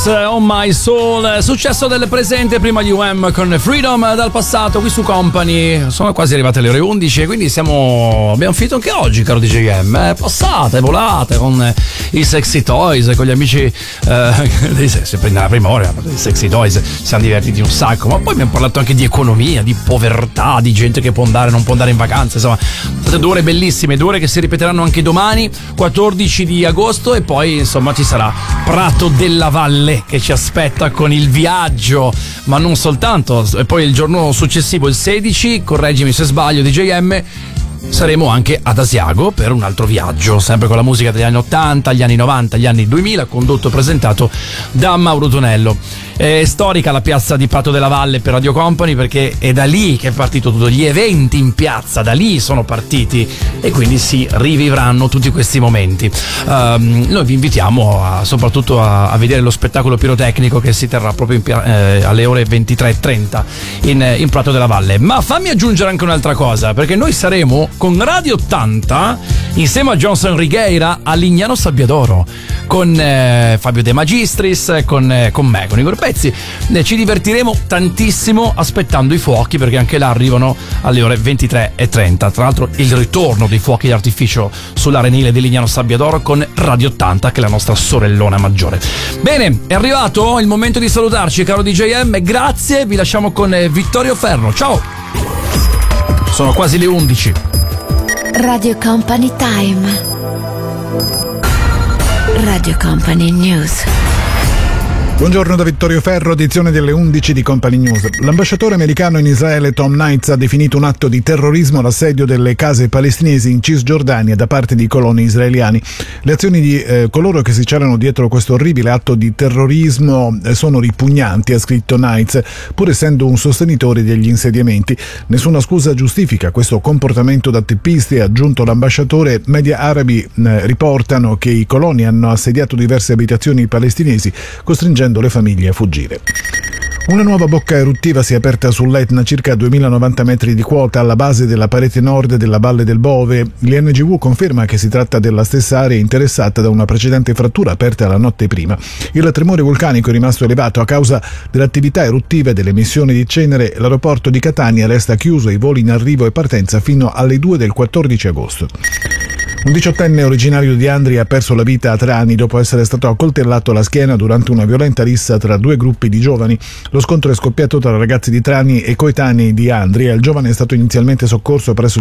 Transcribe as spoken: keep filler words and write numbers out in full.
On My Soul, successo del presente, prima gli U M con Freedom dal passato qui su Company. Sono quasi arrivate le ore undici e quindi siamo abbiamo finito anche oggi, caro D J M. Eh, passate, volate con eh, i Sexy Toys, con gli amici eh, sempre nella prima ora i Sexy Toys, ci siamo divertiti un sacco, ma poi abbiamo parlato anche di economia, di povertà, di gente che può andare, non può andare in vacanza, insomma, due ore bellissime, due ore che si ripeteranno anche domani, quattordici di agosto, e poi insomma ci sarà Prato della Valle che ci aspetta con il viaggio, ma non soltanto. E poi il giorno successivo, il sedici, correggimi se sbaglio D J M, saremo anche ad Asiago per un altro viaggio, sempre con la musica degli anni ottanta, gli anni novanta, gli anni duemila, condotto e presentato da Mauro Tonello. È storica la piazza di Prato della Valle per Radio Company, perché è da lì che è partito tutto, gli eventi in piazza da lì sono partiti e quindi si rivivranno tutti questi momenti. Um, noi vi invitiamo a, soprattutto a, a vedere lo spettacolo pirotecnico che si terrà proprio in, eh, alle ore ventitré e trenta in, in Prato della Valle. Ma fammi aggiungere anche un'altra cosa, perché noi saremo con Radio ottanta insieme a Johnson Righeira a Lignano Sabbiadoro con eh, Fabio De Magistris, con, eh, con me, con Igor Pezzi. Eh, ci divertiremo tantissimo aspettando i fuochi, perché anche là arrivano alle ore ventitré e trenta. Tra l'altro il ritorno dei fuochi d'artificio sull'arenile di Lignano Sabbiadoro con Radio ottanta, che è la nostra sorellona maggiore. Bene, è arrivato il momento di salutarci, caro D J M, grazie, vi lasciamo con eh, Vittorio Ferro, ciao! Sono quasi le undici. Radio Company Time. Radio Company News. Buongiorno da Vittorio Ferro, edizione delle undici di Company News. L'ambasciatore americano in Israele Tom Knights ha definito un atto di terrorismo l'assedio delle case palestinesi in Cisgiordania da parte di coloni israeliani. Le azioni di eh, coloro che si celano dietro questo orribile atto di terrorismo eh, sono ripugnanti, ha scritto Knights, pur essendo un sostenitore degli insediamenti. Nessuna scusa giustifica questo comportamento da teppisti, ha aggiunto l'ambasciatore. Media arabi eh, riportano che i coloni hanno assediato diverse abitazioni palestinesi, costringendo le famiglie a fuggire. Una nuova bocca eruttiva si è aperta sull'Etna, circa duemilanovanta metri di quota, alla base della parete nord della Valle del Bove. L'I N G V conferma che si tratta della stessa area interessata da una precedente frattura aperta la notte prima. Il tremore vulcanico è rimasto elevato a causa dell'attività eruttiva e delle emissioni di cenere. L'aeroporto di Catania resta chiuso ai voli in arrivo e partenza fino alle due del quattordici agosto. Un diciottenne originario di Andria ha perso la vita a Trani dopo essere stato accoltellato alla schiena durante una violenta rissa tra due gruppi di giovani. Lo scontro è scoppiato tra ragazzi di Trani e coetanei di Andria. Il giovane è stato inizialmente soccorso presso